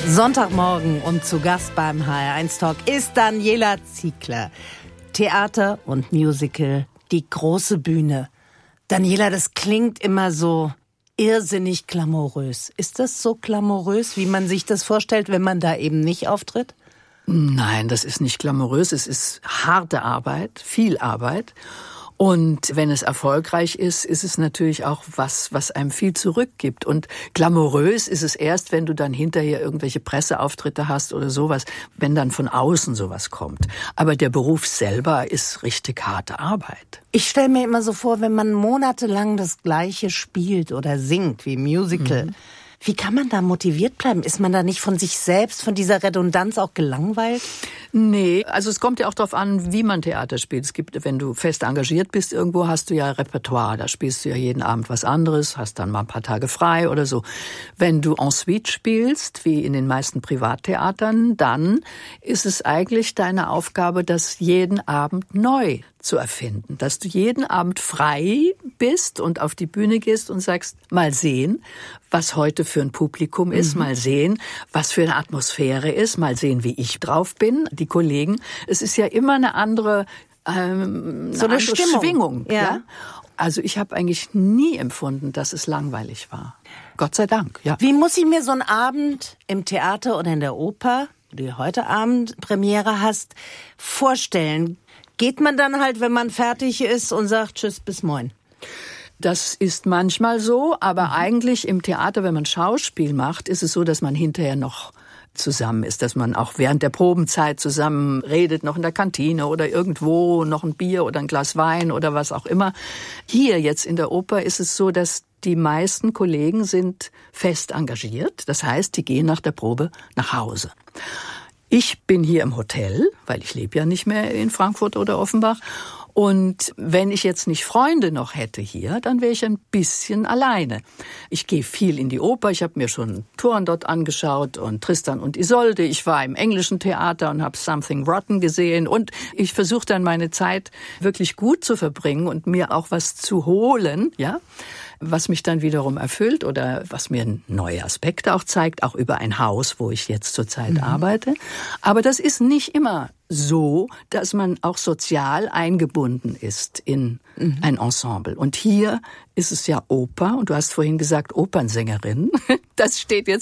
Sonntagmorgen und zu Gast beim HR1 Talk ist Daniela Ziegler. Theater und Musical, die große Bühne. Daniela, das klingt immer so irrsinnig glamourös. Ist das so glamourös, wie man sich das vorstellt, wenn man da eben nicht auftritt? Nein, das ist nicht glamourös. Es ist harte Arbeit, viel Arbeit. Und wenn es erfolgreich ist, ist es natürlich auch was einem viel zurückgibt. Und glamourös ist es erst, wenn du dann hinterher irgendwelche Presseauftritte hast oder sowas, wenn dann von außen sowas kommt. Aber der Beruf selber ist richtig harte Arbeit. Ich stelle mir immer so vor, wenn man monatelang das Gleiche spielt oder singt, wie Musical, wie kann man da motiviert bleiben? Ist man da nicht von sich selbst, von dieser Redundanz auch gelangweilt? Nee, also es kommt ja auch darauf an, wie man Theater spielt. Es gibt, wenn du fest engagiert bist irgendwo, hast du ja Repertoire. Da spielst du ja jeden Abend was anderes, hast dann mal ein paar Tage frei oder so. Wenn du en suite spielst, wie in den meisten Privattheatern, dann ist es eigentlich deine Aufgabe, das jeden Abend neu zu erfinden. Dass du jeden Abend frei bist und auf die Bühne gehst und sagst, mal sehen, was heute für ein Publikum ist, mal sehen, was für eine Atmosphäre ist, mal sehen, wie ich drauf bin, die Kollegen. Es ist ja immer eine andere, so eine Schwingung. Ja? Also ich habe eigentlich nie empfunden, dass es langweilig war. Gott sei Dank, ja. Wie muss ich mir so einen Abend im Theater oder in der Oper, die heute Abend Premiere hast, vorstellen? Geht man dann halt, wenn man fertig ist und sagt Tschüss, bis morgen? Das ist manchmal so, aber eigentlich im Theater, wenn man Schauspiel macht, ist es so, dass man hinterher noch zusammen ist, dass man auch während der Probenzeit zusammen redet, noch in der Kantine oder irgendwo, noch ein Bier oder ein Glas Wein oder was auch immer. Hier jetzt in der Oper ist es so, dass die meisten Kollegen sind fest engagiert. Das heißt, die gehen nach der Probe nach Hause. Ich bin hier im Hotel, weil ich lebe ja nicht mehr in Frankfurt oder Offenbach. Und wenn ich jetzt nicht Freunde noch hätte hier, dann wäre ich ein bisschen alleine. Ich gehe viel in die Oper. Ich habe mir schon Turandot angeschaut und Tristan und Isolde. Ich war im englischen Theater und habe Something Rotten gesehen. Und ich versuche dann meine Zeit wirklich gut zu verbringen und mir auch was zu holen, ja, was mich dann wiederum erfüllt oder was mir neue Aspekte auch zeigt, auch über ein Haus, wo ich jetzt zurzeit arbeite. Aber das ist nicht immer so, dass man auch sozial eingebunden ist in ein Ensemble. Und hier ist es ja Oper, und du hast vorhin gesagt Opernsängerin. Das steht jetzt